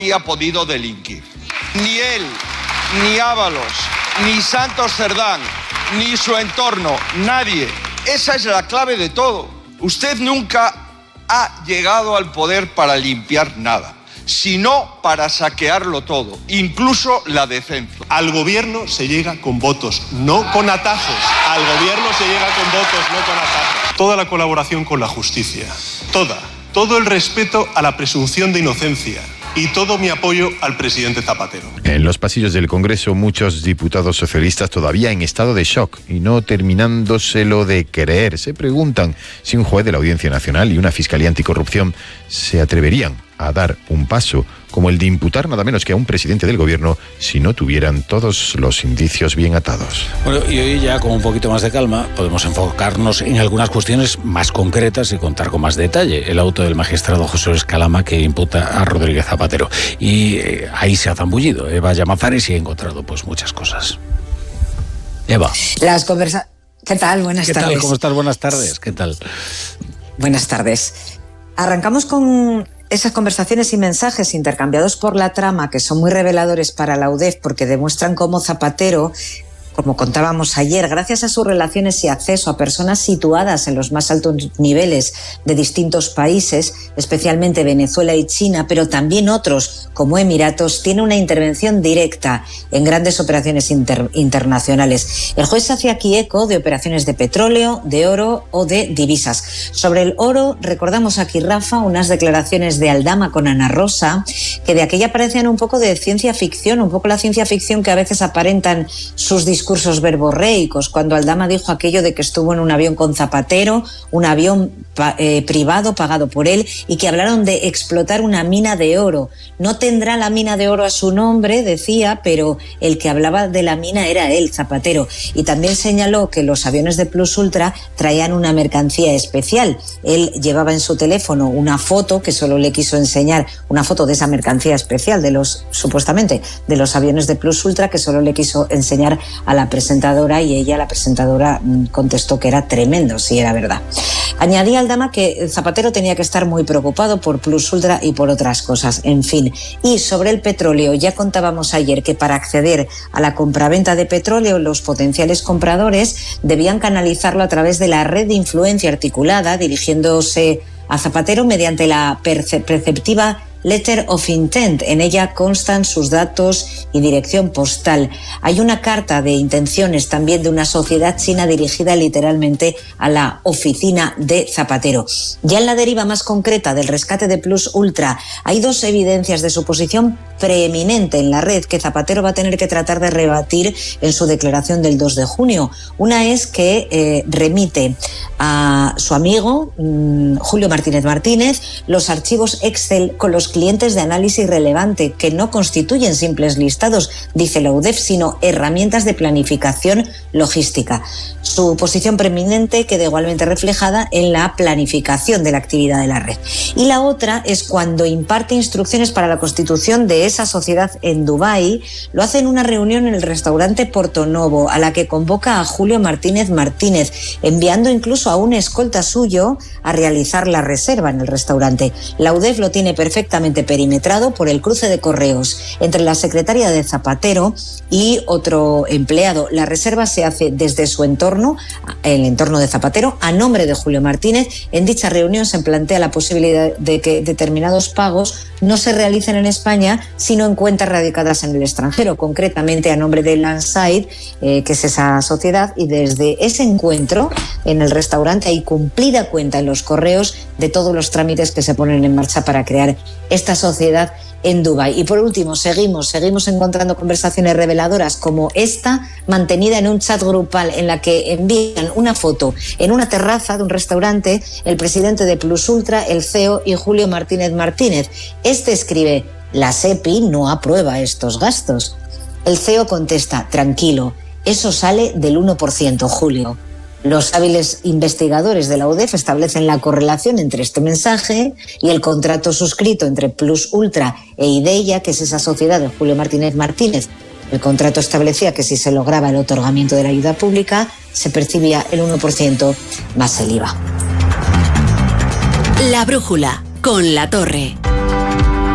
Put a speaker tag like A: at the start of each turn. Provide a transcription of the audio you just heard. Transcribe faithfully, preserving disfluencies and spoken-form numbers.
A: ha podido delinquir. Ni él, ni Ábalos, ni Santos Cerdán, ni su entorno, nadie. Esa es la clave de todo. Usted nunca ha llegado al poder para limpiar nada, sino para saquearlo todo, incluso la decencia.
B: Al gobierno se llega con votos, no con atajos. Al gobierno se llega con votos, no con atajos. Toda la colaboración con la justicia, toda, todo el respeto a la presunción de inocencia y todo mi apoyo al presidente Zapatero.
C: En los pasillos del Congreso, muchos diputados socialistas todavía en estado de shock y no terminándoselo de creer. Se preguntan si un juez de la Audiencia Nacional y una Fiscalía Anticorrupción se atreverían a dar un paso como el de imputar nada menos que a un presidente del gobierno si no tuvieran todos los indicios bien atados.
D: Bueno, y hoy ya con un poquito más de calma podemos enfocarnos en algunas cuestiones más concretas y contar con más detalle el auto del magistrado José Luis Calama que imputa a Rodríguez Zapatero. Y eh, ahí se ha zambullido Eva Llamazares y ha encontrado pues muchas cosas. Eva.
E: Las conversa... ¿Qué tal? Buenas
D: ¿Qué
E: tardes.
D: tal? ¿Cómo estás? Buenas tardes. ¿Qué tal?
E: Buenas tardes. Arrancamos con esas conversaciones y mensajes intercambiados por la trama que son muy reveladores para la U D E F porque demuestran cómo Zapatero, como contábamos ayer, gracias a sus relaciones y acceso a personas situadas en los más altos niveles de distintos países, especialmente Venezuela y China, pero también otros como Emiratos, tiene una intervención directa en grandes operaciones inter- internacionales. El juez hacía aquí eco de operaciones de petróleo, de oro o de divisas. Sobre el oro, recordamos aquí, Rafa, unas declaraciones de Aldama con Ana Rosa, que de aquella parecían un poco de ciencia ficción, un poco la ciencia ficción que a veces aparentan sus discursos discursos verborreicos, cuando Aldama dijo aquello de que estuvo en un avión con Zapatero, un avión pa- eh, privado pagado por él, y que hablaron de explotar una mina de oro. No tendrá la mina de oro a su nombre, decía, pero el que hablaba de la mina era él, Zapatero. Y también señaló que los aviones de Plus Ultra traían una mercancía especial. Él llevaba en su teléfono una foto que solo le quiso enseñar, una foto de esa mercancía especial, de los, supuestamente, de los aviones de Plus Ultra, que solo le quiso enseñar a la presentadora, y ella, la presentadora, contestó que era tremendo, si era verdad. Añadía Aldama que Zapatero tenía que estar muy preocupado por Plus Ultra y por otras cosas, en fin. Y sobre el petróleo, ya contábamos ayer que para acceder a la compraventa de petróleo, los potenciales compradores debían canalizarlo a través de la red de influencia articulada, dirigiéndose a Zapatero mediante la perce- perceptiva Letter of Intent. En ella constan sus datos y dirección postal. Hay una carta de intenciones también de una sociedad china dirigida literalmente a la oficina de Zapatero. Ya en la deriva más concreta del rescate de Plus Ultra, hay dos evidencias de su posición preeminente en la red que Zapatero va a tener que tratar de rebatir en su declaración del dos de junio. Una es que eh, remite a su amigo mmm, Julio Martínez Martínez los archivos Excel con los clientes de análisis relevante, que no constituyen simples listados, dice la U D E F, sino herramientas de planificación logística. Su posición preeminente queda igualmente reflejada en la planificación de la actividad de la red. Y la otra es cuando imparte instrucciones para la constitución de esa sociedad en Dubái. Lo hace en una reunión en el restaurante Portonovo, a la que convoca a Julio Martínez Martínez, enviando incluso a un escolta suyo a realizar la reserva en el restaurante. La U D E F lo tiene perfectamente perimetrado por el cruce de correos entre la secretaria de Zapatero y otro empleado. La reserva se hace desde su entorno, el entorno de Zapatero, a nombre de Julio Martínez. En dicha reunión se plantea la posibilidad de que determinados pagos no se realicen en España, sino en cuentas radicadas en el extranjero, concretamente a nombre de Landside, eh, que es esa sociedad, y desde ese encuentro en el restaurante hay cumplida cuenta en los correos de todos los trámites que se ponen en marcha para crear esta sociedad en Dubái. Y por último, seguimos, seguimos encontrando conversaciones reveladoras como esta, mantenida en un chat grupal en la que envían una foto en una terraza de un restaurante el presidente de Plus Ultra, el C E O y Julio Martínez Martínez. Este escribe: la SEPI no aprueba estos gastos. El C E O contesta: tranquilo, eso sale del uno por ciento, Julio. Los hábiles investigadores de la U D E F establecen la correlación entre este mensaje y el contrato suscrito entre Plus Ultra e Ideia, que es esa sociedad de Julio Martínez Martínez. El contrato establecía que si se lograba el otorgamiento de la ayuda pública, se percibía el uno por ciento más el I V A.
F: La brújula, con La Torre.